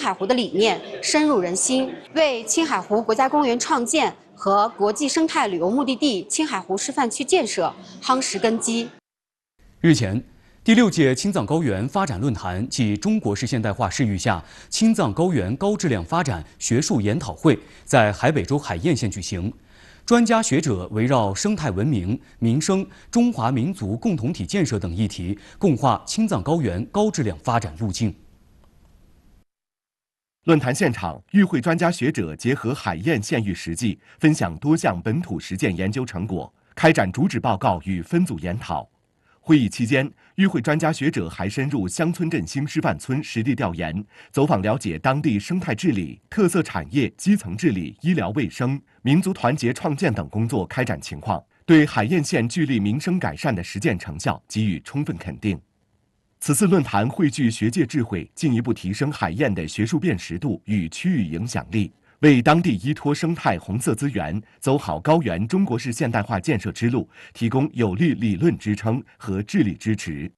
海湖的理念深入人心，为青海湖国家公园创建和国际生态旅游目的地青海湖示范区建设夯实根基。 日前，第6届青藏高原发展论坛暨中国式现代化视域下青藏高原高质量发展学术研讨会在海北州海晏县举行。专家学者围绕生态文明、民生、中华民族共同体建设等议题，共话青藏高原高质量发展路径。 论坛现场，与会专家学者结合海晏县域实际，分享多项本土实践研究成果，开展主旨报告与分组研讨。会议期间，与会专家学者还深入乡村振兴示范村实地调研，走访了解当地生态治理、特色产业、基层治理、医疗卫生、民族团结创建等工作开展情况，对海晏县聚力民生改善的实践成效给予充分肯定。此次论坛汇聚学界智慧，进一步提升海晏的学术辨识度与区域影响力，为当地依托生态红色资源，走好高原中国式现代化建设之路提供有力理论支撑和智力支持。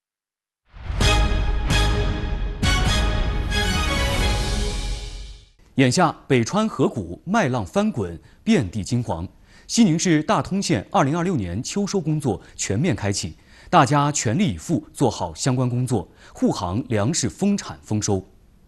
眼下，北川河谷麦浪翻滚，遍地金黄。西宁市大通县2026年秋收工作全面开启，大家全力以赴做好相关工作，护航粮食丰产丰收。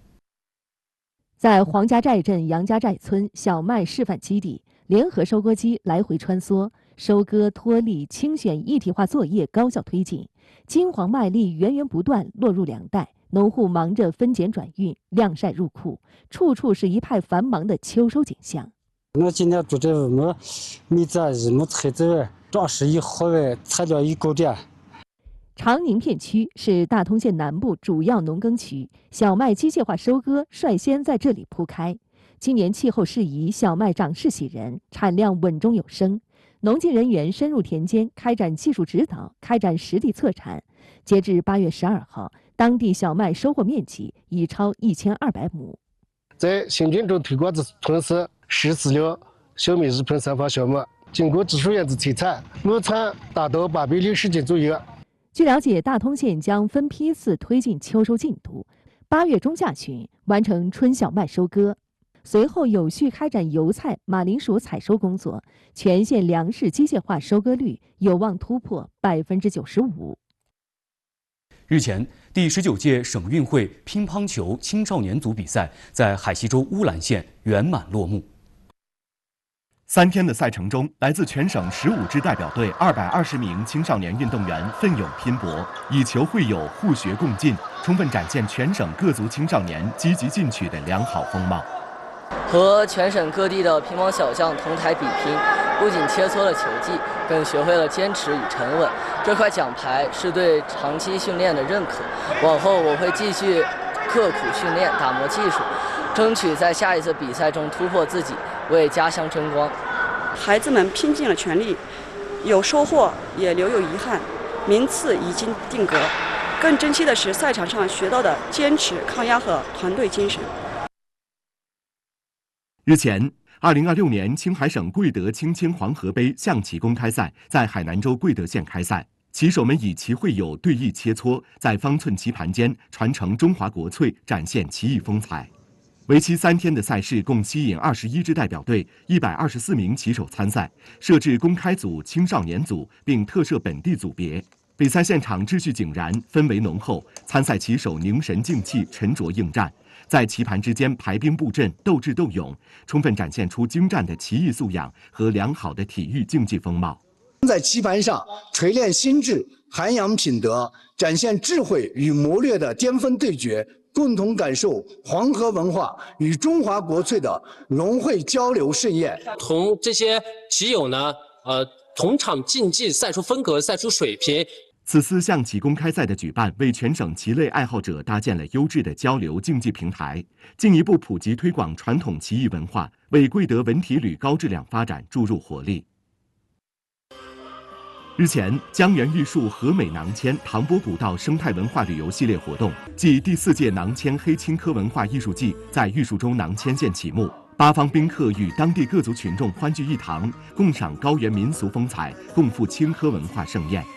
在黄家寨镇杨家寨村小麦示范基地，联合收割机来回穿梭，收割、脱粒、清选一体化作业高效推进，金黄麦粒源源不断落入粮袋，农户忙着分拣转运、晾晒入库，处处是一派繁忙的秋收景象。 我今天做这么米杂一么菜子，装饰一好外，材料一够点。 长宁片区是大通县南部主要农耕区，小麦机械化收割率先在这里铺开。今年气候适宜，小麦长势喜人，产量稳中有升。农技人员深入田间，开展技术指导，开展实地测产。截至8月12号，当地小麦收获面积已超1200亩。 在新郑州推广子村市14了小麦日盆3房项目，经过技术员子推产，亩产达到860斤左右。 据了解，大通县将分批次推进秋收进度，8月中下旬完成春小麦收割，随后有序开展油菜、马铃薯采收工作，全县粮食机械化收割率有望突破95%。 日前，第19届省运会乒乓球青少年组比赛在海西州乌兰县圆满落幕。 3天的赛程中，来自全省15支代表队220名青少年运动员奋勇拼搏，以球会友、互学共进，充分展现全省各族青少年积极进取的良好风貌。 和全省各地的乒乓小将同台比拼，不仅切磋了球技，更学会了坚持与沉稳。这块奖牌是对长期训练的认可，往后我会继续刻苦训练，打磨技术，争取在下一次比赛中突破自己，为家乡争光。 孩子们拼尽了全力，有收获也留有遗憾，名次已经定格。更珍惜的是赛场上学到的坚持、抗压和团队精神。 日前，2026年青海省贵德青青黄河杯象棋公开赛在海南州贵德县开赛，棋手们以棋会友对弈切磋，在方寸棋盘间传承中华国粹，展现棋艺风采。为期3天的赛事共吸引21支代表队、124名棋手参赛，设置公开组、青少年组，并特设本地组别。比赛现场秩序井然，氛围浓厚，参赛棋手凝神静气，沉着应战，在棋盘之间排兵布阵，斗智斗勇，充分展现出精湛的棋艺素养和良好的体育竞技风貌。 在棋盘上锤炼心智，涵养品德，展现智慧与谋略的巅峰对决，共同感受黄河文化与中华国粹的融汇交流盛宴。 同这些棋友呢，同场竞技，赛出风格，赛出水平。 此次象棋公开赛的举办，为全省棋类爱好者搭建了优质的交流竞技平台，进一步普及推广传统棋艺文化，为贵德文体旅高质量发展注入活力。日前，江源玉树和美囊谦唐波古道生态文化旅游系列活动暨第4届囊谦黑青稞文化艺术季在玉树州囊谦县启幕，8方宾客与当地各族群众欢聚一堂，共赏高原民俗风采，共赴青稞文化盛宴。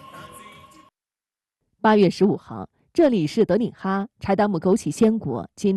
8月15号，这里是德令哈柴达木枸杞鲜果今